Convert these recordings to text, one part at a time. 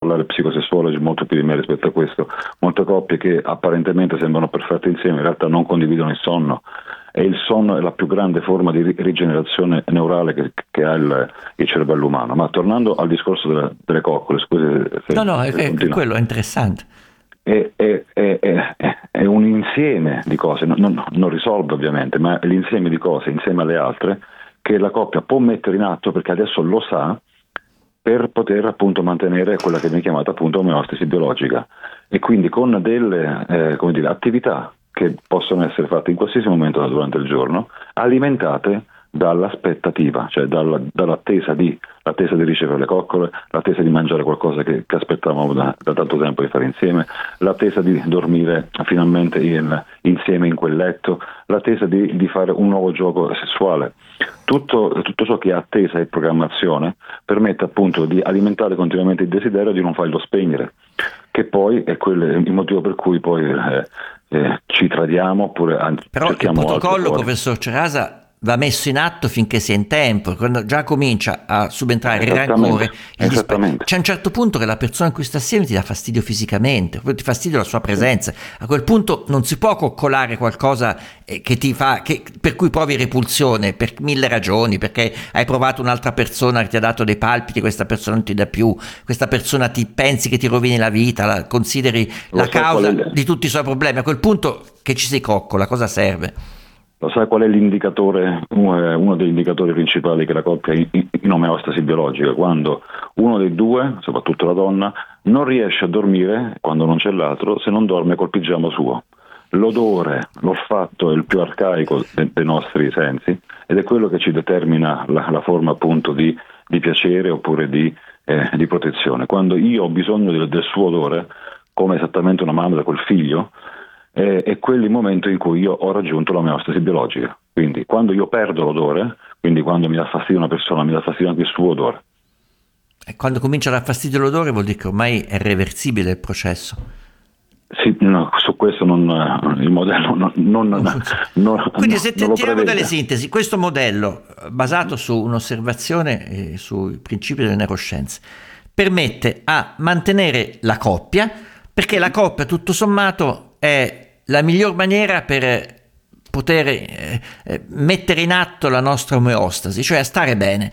parlare psicosessuologi molto più di me rispetto a questo. Molte coppie che apparentemente sembrano perfette insieme in realtà non condividono il sonno, e il sonno è la più grande forma di rigenerazione neurale che ha il cervello umano. Ma tornando al discorso delle coccole, scusi No, no, se continuo. quello è interessante. È un insieme di cose, non risolve ovviamente, ma è l'insieme di cose insieme alle altre che la coppia può mettere in atto, perché adesso lo sa, per poter appunto mantenere quella che viene chiamata appunto omeostasi biologica, e quindi con delle come dire, attività che possono essere fatte in qualsiasi momento durante il giorno, alimentate dall'aspettativa, cioè l'attesa di ricevere le coccole, l'attesa di mangiare qualcosa che aspettavamo da tanto tempo di fare insieme, l'attesa di dormire finalmente insieme in quel letto, l'attesa di fare un nuovo gioco sessuale. Tutto ciò che è attesa e programmazione permette appunto di alimentare continuamente il desiderio di non farlo spegnere, che poi è il motivo per cui poi ci tradiamo, oppure Però il cerchiamo altro protocollo, fuori. professor Cerasa, va messo in atto finché si è in tempo, quando già comincia a subentrare il rancore, Esattamente. c'è un certo punto che la persona in cui sta assieme ti dà fastidio fisicamente, ti fastidio la sua presenza, a quel punto non si può coccolare qualcosa che ti fa, per cui provi repulsione per 1000 ragioni, perché hai provato un'altra persona che ti ha dato dei palpiti, questa persona non ti dà più, questa persona ti pensi che ti rovini la vita, consideri la causa di tutti i suoi problemi. A quel punto che ci si coccola, cosa serve? Lo sai qual è l'indicatore, uno degli indicatori principali che la coppia è in omeostasi biologica? Quando uno dei due, soprattutto la donna, non riesce a dormire quando non c'è l'altro, se non dorme col pigiama suo. L'odore, l'olfatto è il più arcaico dei nostri sensi, ed è quello che ci determina la forma appunto di piacere oppure di protezione. Quando io ho bisogno del suo odore, come esattamente una mamma col figlio, è quello il momento in cui io ho raggiunto l'omeostasi biologica. Quindi quando io perdo l'odore, quindi quando mi dà fastidio una persona, mi dà fastidio anche il suo odore. E quando comincia a dar fastidio l'odore vuol dire che ormai è reversibile il processo. Sì, no, su questo il modello Quindi se non lo tiriamo prevede. delle sintesi, questo modello basato su un'osservazione e sui principi delle neuroscienze permette a mantenere la coppia, perché la coppia tutto sommato è la miglior maniera per poter mettere in atto la nostra omeostasi, cioè a stare bene.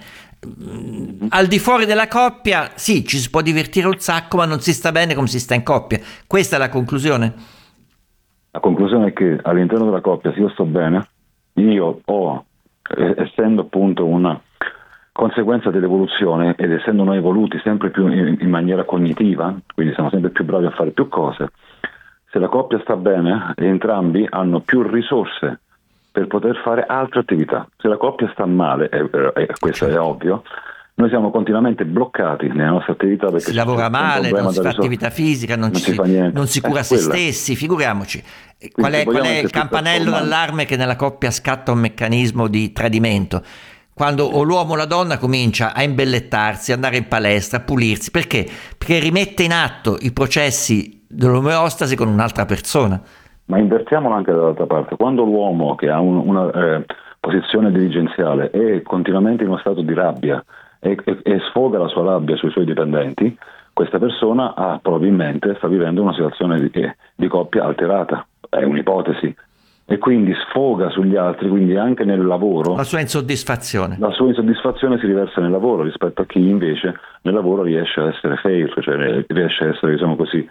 Al di fuori della coppia, sì, ci si può divertire un sacco, ma non si sta bene come si sta in coppia. Questa è la conclusione? La conclusione è che all'interno della coppia, se io sto bene, io ho, essendo appunto una conseguenza dell'evoluzione, ed essendo noi evoluti sempre più in maniera cognitiva, quindi siamo sempre più bravi a fare più cose, se la coppia sta bene, entrambi hanno più risorse per poter fare altre attività. Se la coppia sta male, questo è ovvio, noi siamo continuamente bloccati nelle nostre attività, perché si lavora male, non si fa attività fisica, non si cura se stessi, figuriamoci. Qual è il campanello d'allarme che nella coppia scatta un meccanismo di tradimento? Quando o l'uomo o la donna comincia a imbellettarsi, andare in palestra, a pulirsi, perché? Perché rimette in atto i processi dell'omeostasi con un'altra persona. Ma invertiamolo anche dall'altra parte. Quando l'uomo, che ha una posizione dirigenziale, è continuamente in uno stato di rabbia e sfoga la sua rabbia sui suoi dipendenti, questa persona probabilmente sta vivendo una situazione di coppia alterata, è un'ipotesi, e quindi sfoga sugli altri, quindi anche nel lavoro. La sua insoddisfazione. La sua insoddisfazione si riversa nel lavoro, rispetto a chi invece nel lavoro riesce a essere fair, cioè riesce a essere, diciamo così,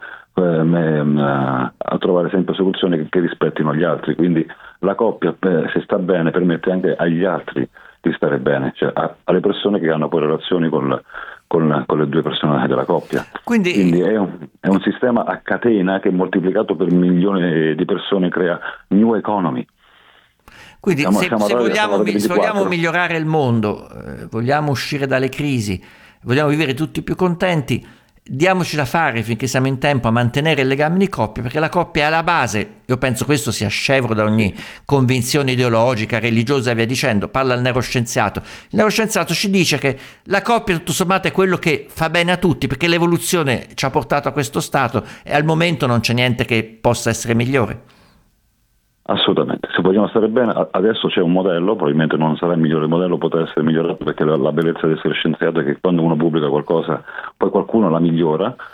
a trovare sempre soluzioni che rispettino gli altri. Quindi la coppia, se sta bene, permette anche agli altri di stare bene, cioè alle persone che hanno poi relazioni con le due persone della coppia. Quindi è un sistema a catena che, moltiplicato per milioni di persone, crea new economy. Quindi se vogliamo migliorare il mondo, vogliamo uscire dalle crisi, vogliamo vivere tutti più contenti, diamoci da fare finché siamo in tempo a mantenere il legame di coppia, perché la coppia è alla base. Io penso questo sia scevro da ogni convinzione ideologica, religiosa e via dicendo. Parla il neuroscienziato. Il neuroscienziato ci dice che la coppia tutto sommato è quello che fa bene a tutti, perché l'evoluzione ci ha portato a questo stato e al momento non c'è niente che possa essere migliore. Assolutamente, se vogliamo stare bene, adesso c'è un modello, probabilmente non sarà il migliore modello, potrà essere migliorato, perché la bellezza di essere scienziato è che quando uno pubblica qualcosa poi qualcuno la migliora,